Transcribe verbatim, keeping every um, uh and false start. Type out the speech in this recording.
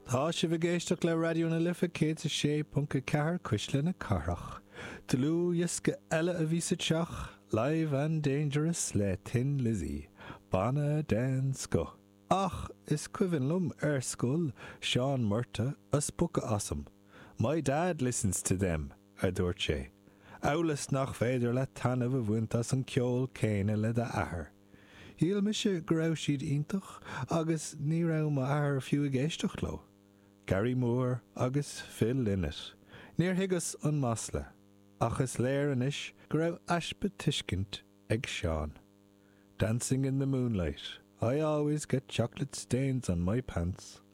Tá si bh géisteach le radio na lifa cé a sé punca cehar cuisle na carach. Tulú iasca eile a bhí sa teach, live and dangerous le Tin Lizzie, Bana Dan Sco. Ach, is cuivan lum ar school, Sean Murta, us buca awesome. My dad listens to them, a dúirt sé. Aulas nach féidir le tanmh a bhaintas an ceol céine le de ahar. Híl me se go raibh siad iontach, agus ní raibh ma ahar fiú a géisteach lo. Gary Moore agus Phil Lynott. Níor higus an masla, ach is léir anis go raibh aspa tuiscint ag Sean. Dancing in the moonlight, I always get chocolate stains on my pants.